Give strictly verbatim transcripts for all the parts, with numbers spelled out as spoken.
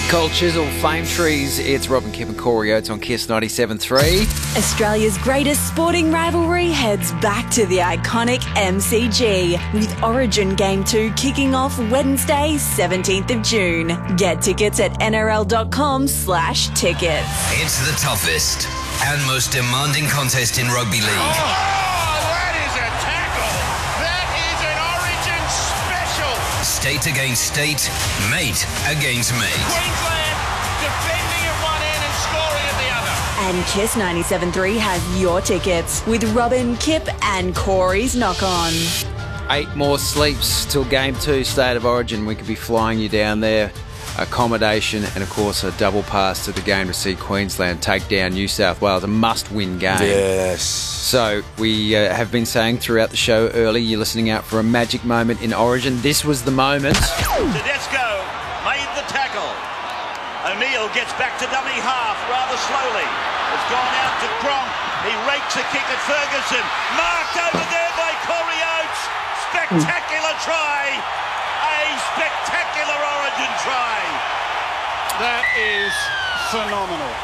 Cold Chisel, Flame Trees. It's Robin, Kip and Corey Oates on Kiss ninety-seven point three. Australia's greatest sporting rivalry heads back to the iconic M C G, with Origin Game two kicking off Wednesday, seventeenth of June. Get tickets at N R L dot com slash tickets. It's the toughest and most demanding contest in rugby league. Oh, that is a tackle. That is an Origin special. State against state, mate against mate. Queensland defending at one end and scoring at the other. And Kiss ninety-seven point three has your tickets with Robin, Kip and Corey's Knock On. Eight more sleeps till Game two, State of Origin. We could be flying you down there. Accommodation and, of course, a double pass to the game to see Queensland take down New South Wales. A must-win game. Yes. So we uh, have been saying throughout the show early, you're listening out for a magic moment in Origin. This was the moment. Tedesco made the tackle. O'Neill gets back to dummy half rather slowly. It's gone out to Gronk. He rakes a kick at Ferguson. Marked over there by Corey Oates. Spectacular try. A spectacular Origin try. That is phenomenal.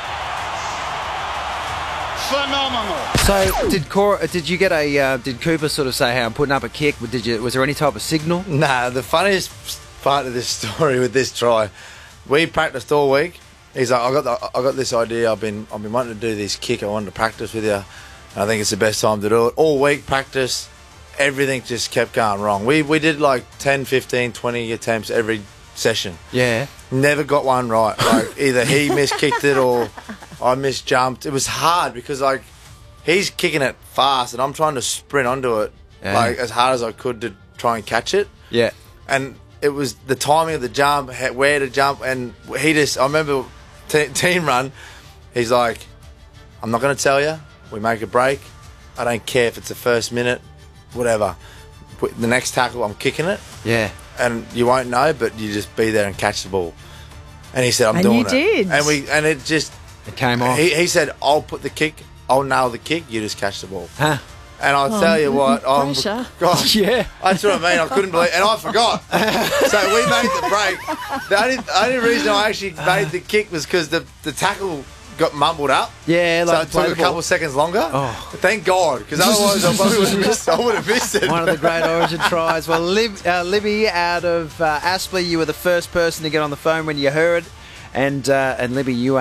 Phenomenal. So did Cor- did you get a uh, did Cooper sort of say, "Hey, I'm putting up a kick"? Did you? Was there any type of signal? Nah, the funniest part of this story with this try, we practiced all week. He's like, I got the, I got this idea. I've been I've been wanting to do this kick. I wanted to practice with you. And I think it's the best time to do it. All week practice. Everything just kept going wrong. We we did like ten, fifteen, twenty attempts every session. Yeah. Never got one right. Like either he miskicked it or I misjumped. It was hard because like he's kicking it fast and I'm trying to sprint onto it Yeah. like as hard as I could to try and catch it. Yeah. And it was the timing of the jump, ha- where to jump, and he just. I remember t- team run. He's like, I'm not going to tell you. We make a break. I don't care if it's the first minute. Whatever. The next tackle, I'm kicking it, Yeah. and you won't know, but you just be there and catch the ball. And he said, "I'm And doing you it." did. And we, and it just. It came off. He, he said, "I'll put the kick. I'll nail the kick. You just catch the ball." Huh. And I'll tell you what, I'm, pressure. God, Yeah. that's what I mean. I couldn't believe, and I forgot. So we made the break. The only, the only reason I actually made the kick was because the, the tackle got mumbled up. Yeah, So like it took a play couple ball. of seconds longer. Oh. Thank God, because otherwise I probably would have missed. I would have missed it. One of the great Origin tries. Well, Lib, uh, Libby out of uh, Aspley, you were the first person to get on the phone when you heard, and uh, and Libby, you